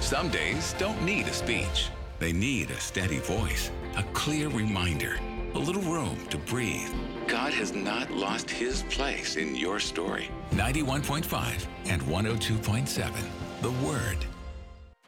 Some days don't need a speech. They need a steady voice, a clear reminder, a little room to breathe. God has not lost his place in your story. 91.5 and 102.7. The Word.